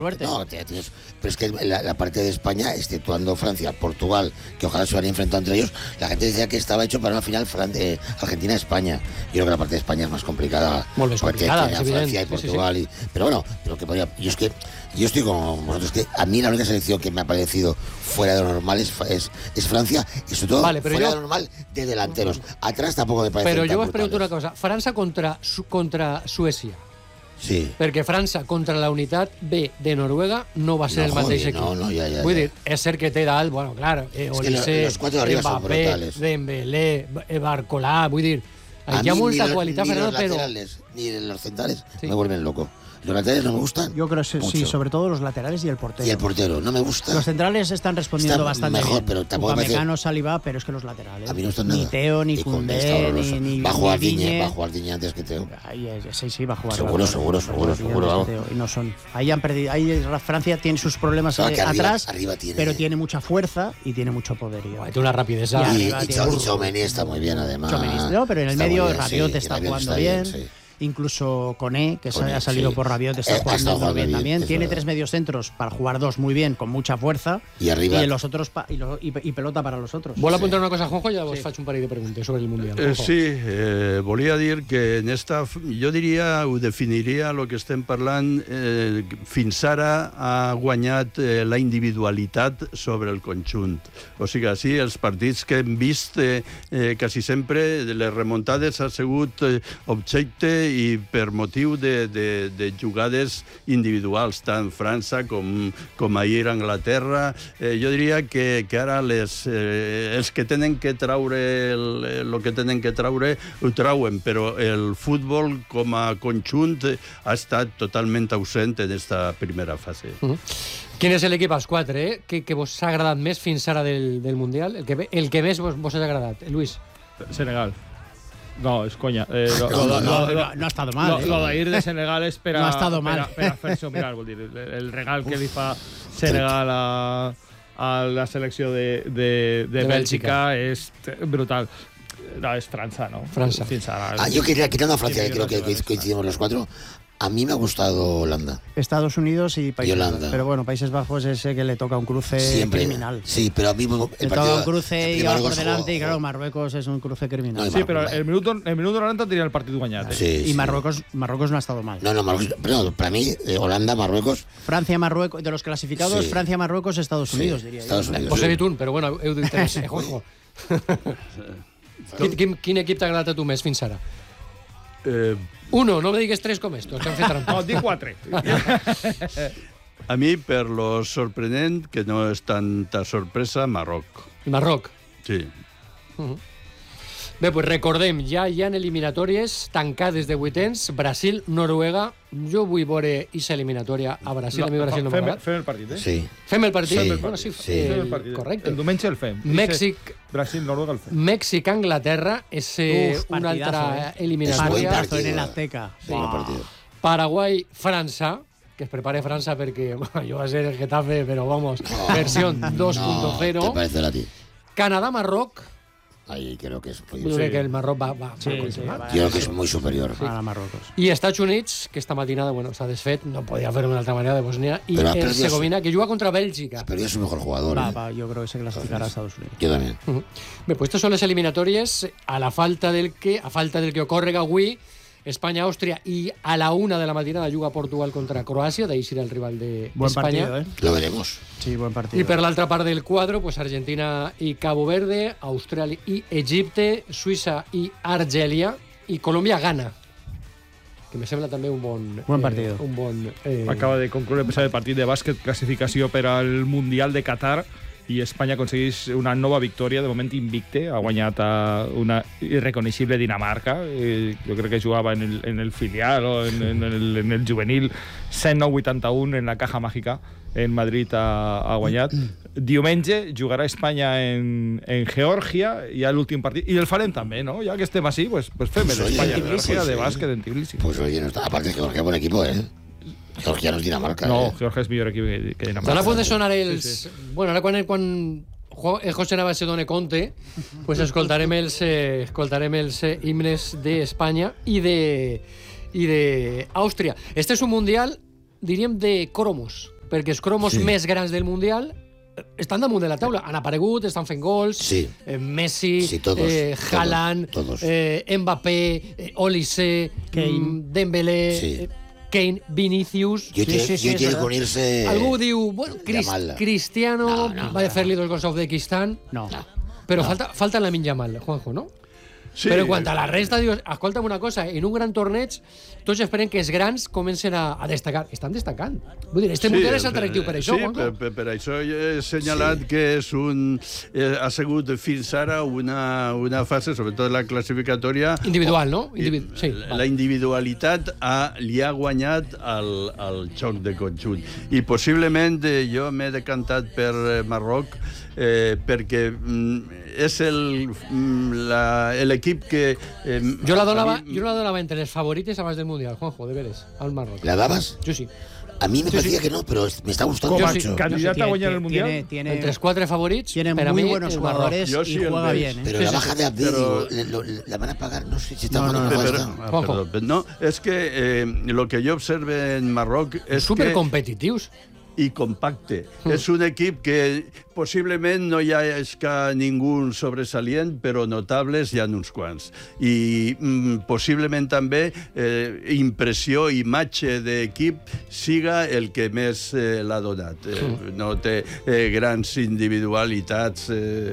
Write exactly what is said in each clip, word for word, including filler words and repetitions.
Suerte. No, tienes, pero es que la, la parte de España, exceptuando Francia, Portugal, que ojalá se hubieran enfrentado entre ellos, la gente decía que estaba hecho para una final de Argentina-España. Yo creo que la parte de España es más complicada. Molt més complicada, porque tiene a Francia y Portugal. Sí, sí, sí. Y, pero bueno, pero que podría, yo es que yo estoy con vosotros, que a mí la única selección que me ha parecido fuera de lo normal es, es, es Francia, y sobre todo vale, fuera yo, de lo normal de delanteros. Atrás tampoco me parece. Pero yo os pregunto una cosa, França contra, contra Suècia. Sí. Perquè França contra la unitat B de Noruega no va ser no, el mateix joder, equip. No, no, ja, ja, Vull ja. dir, és cert que té dalt, bueno, claro, eh, Olise, Mbappé, Dembélé, Barcolà, vull dir, hi ha molta ni qualitat, ni Fernando, los pero... laterales, ni los centrales sí. me vuelven loco. Los laterales no me gustan. Yo creo que mucho. sí, sobre todo los laterales y el portero. Y el portero, no me gusta. Los centrales están respondiendo Está bastante mejor, bien. pero tampoco Upamecano, Saliba, pero es que los laterales. A mí no están nada. Ni Teo, ni Koundé, ni, ni va a jugar ni Diñe, va a jugar Diñe antes que Teo. Ahí, sí, sí, va a jugar. Seguro, seguro, seguro, seguro. Y no son. Ahí han perdido. Ahí Francia tiene sus problemas claro, eh, arriba, atrás, arriba tiene, pero tiene mucha fuerza y tiene mucho poderío. Tiene una rapidez. Y, y, y Tchouaméni está muy bien, además. Tchouaméni, no, pero en el medio Rabiot sí, está Rabiot jugando está bien. bien sí. Incluso Koné, que Koné, ha salido sí. por Rabiot, está eh, jugando muy bien, bien también. Tiene verdad. tres mediocentros para jugar dos muy bien, con mucha fuerza. Y arriba. Y los otros pa y, lo y, y pelota para los otros. Vol apuntar una cosa, Juanjo, ja vos sí. faig un parell de preguntes sobre el Mundial. Eh, sí, eh, volia dir que en esta, jo diria, ho definiria el que estem parlant, eh, fins ara ha guanyat eh, la individualitat sobre el conjunt. O sigui, sí, els partits que hem vist, eh, eh, quasi sempre, les remuntades ha sigut eh, objecte i per motiu De, de, de jugades individuals, tant França com, com ahir Anglaterra. Eh, jo diria que, que ara les, eh, els que tenen que traure el, el que tenen que traure ho trauen, però el futbol com a conjunt ha estat totalment ausent en aquesta primera fase. Uh-huh. Quin és l'equip als quatre, eh? que, que vos ha agradat més fins ara del, del Mundial? El que, el que més vos, vos ha agradat, Luis? Senegal. No, es coña. Eh, lo, no, lo, no, lo, no, no ha estado mal. Lo, eh. lo d'ahir de Senegal és per a, no ha estado mal. per a, per a fer-se mirar, vol dir, el, el regal que li fa Senegal a, a la selecció de, de, de, de Bèlgica és brutal. No, és França, ¿no? França. Fins ara. Ah, yo quería, quitando a Francia, que creo que coincidimos los cuatro, a mí me ha gustado Holanda. Estados Unidos y Países Bajos. Pero bueno, Países Bajos es ese que le toca un cruce Siempre, criminal. Sí, pero a mí... El le toca un cruce y va por delante, y claro, Marruecos es un cruce criminal. No, sí, pero el minuto, el minuto noventa tenía el partido guanyat. Sí, y sí. Marruecos, Marruecos no ha estado mal. No, no, Marruecos, pero para mí, eh, Holanda, Marruecos... Francia, Marruecos, de los clasificados, sí. Francia, Marruecos, Estados sí, Unidos, diría Estados yo. Unidos, pues sí. he dit un, però bueno, heu dit tres, eh, Juanjo? quin, quin, quin equip t'ha agradat a tu més fins ara? Eh... Uno, no me digues tres com estos, que han fet trampa. No, di quatre. A mi, per lo sorprenent, que no és tanta sorpresa, Marroc. Marroc. Sí. Uh -huh. Bé, pues recordem, ja hi ha eliminatòries tancades de vuitens, Brasil, Noruega. Jo vull veure aquesta eliminatòria a Brasil. No, a mi Brasil no m'ha agradat. Fem el partit, eh? Sí. Fem el partit? Sí. Bueno, sí, sí. El, fem el partit. Correcte. El diumenge el fem. Mèxic... Brasil, Noruega el fem. Mèxic, Anglaterra, és eh, Uf, una altra eh? eliminatòria. Partidazo en el Azteca. Sí, wow. Paraguai, França, que es prepare França perquè bueno, jo va ser el Getafe, però vamos, oh, versión dos punto cero. No, te parece a ti. Canadà, Marroc. Ahí creo que es muy... Yo creo que el Marroc va, va, sí, va sí, va, Yo creo que es muy superior. Sí. A Marruecos. I Estats Units, que esta matinada, bueno, s'ha desfet, no podia fer una altra manera de Bosnia, i Herzegovina, que juga contra Bèlgica. Pero es su mejor jugador. Va, ¿eh? va, yo creo que se clasificará a Estados Unidos. Yo también. Uh-huh. Bé, pues estos són les eliminatòries a la falta del que, a falta del que ocorre avui, Espanya-Àustria, i a la una de la matinada juga Portugal contra Croàcia, d'ahí serà el rival de buen España. Partido, ¿eh? Lo veremos. Sí, buen partido. I per l'altra part del quadre, pues Argentina i Cabo Verde, Austràlia i Egipte, Suïssa i Argèlia, i Colòmbia-Ghana, que me sembla també un bon... Buen partido. Eh, un bon, eh... Acaba de concloure el partit de bàsquet, classificació per al Mundial de Qatar, i Espanya aconsegueix una nova victòria, de moment invicte, ha guanyat a una irreconeixible Dinamarca, eh, jo crec que jugava en el, en el filial o en, en, el, en el juvenil, cent nou vuitanta-un en la Caja Mágica, en Madrid ha, ha guanyat. Diumenge jugarà Espanya en, en Geòrgia, i ja l'últim partit, i el farem també, no? Ja que estem així, pues, pues fem pues l'Espanya en Geòrgia pues, de bàsquet en Tbilisi. Pues oye, no está, aparte Geòrgia es buen equipo, ¿eh? Georgia no és Dinamarca. No, eh? Georgia és millor equip que, que Dinamarca. Estan a punt de sonar els... Sí, sí. Bueno, ara quan, quan el José Navas se done compte, pues escoltarem els, eh, escoltarem els eh, himnes d'Espanya i de i d'Àustria. Este és un mundial diríem, de cromos, perquè els cromos Sí. més grans del Mundial estan damunt de la taula. Han aparegut, estan fent gols. Sí. Eh, Messi, Sí, todos, eh, todos, Haaland, todos. Eh, Mbappé, eh, Olise, Kane. mm, Dembélé, Sí. eh, Kane, Vinicius... Yo tiene, sí, sí, yo és tiene que verdad. unirse... Algú diu, bueno, Cris, Yamal. Cristiano No, no, va a no. fer-li dos gols a Uzbekistan, No. però falta, falta la Lamine Yamal, Juanjo, no? Sí, Però en quant a la resta, dius, escolta'm una cosa, en un gran torneig tots esperen que els grans comencen a, a destacar. Estan destacant. Vull dir, este Sí, Mundial és atractiu per això, sí, Juanjo. per, per, per això he assenyalat Sí. que és un, eh, ha sigut fins ara una, una fase, sobretot la classificatòria... Individual, no? Individu sí, la val. individualitat ha, li ha guanyat el, el xoc de conjunt. I possiblement eh, jo m'he decantat per eh, Marroc eh, perquè mm, és el, mm, la, l'equip que... Eh, Jo la, donava, a mi- jo la donava entre les favorites abans del Mundial, Juanjo, de veres, al Marroc. ¿La dabas? Jo sí. A mí me Sí, parecía sí. que no, pero es- me está gustando Com a sí. mucho. candidat a Tiene- guanyar el Mundial? Tiene, tiene, Entre els quatre favorits, tiene per a muy mi, buenos el Marroc. jugadores Yo sí y el juega ves. bien. ¿eh? Pero Sí, la sí, baja sí. de Abdel, Pero- digo, le- lo- le- la van a pagar, no sé si está No, mal no, o no, no Però, está. ah, Juanjo. perdó. No, és que eh, lo que jo observe en Marroc és Super que... competitius. i compacte. Mm. És un equip que possiblement no hi ha és que ningú sobresalient, però notables hi ha uns quants. I mm, possiblement també eh, impressió, imatge d'equip siga el que més eh, l'ha donat. Eh, mm. No té eh, grans individualitats,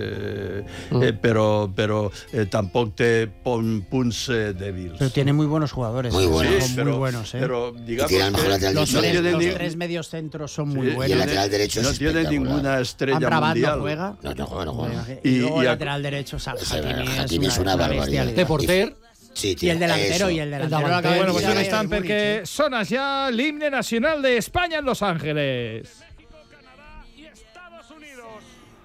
eh, mm. eh, però, però eh, tampoc té pon, punts eh, dèbils. Pero tiene muy buenos jugadores. Muy ¿eh? buenos. Son pero, muy buenos. ¿eh? pero digamos Y tiene el mejor que lateral los derecho. tres, tiene los ni- tres medios centros son Sí, muy y el buenos. lateral derecho es no tiene espectacular. ninguna estrella Amrabat mundial. no juega. No, no juega, no juega. Y, Y- luego y a- lateral derecho, Sal Ese, Hakimi es Hakimi una, es una una barbaridad. bestialidad. De porter, Sí, Y tiene el delantero, eso. y el delantero. El acaba de Bueno, pues decir on Ja, el estan Múnich, perquè ¿eh? sona ja l'himne nacional de España en Los Ángeles.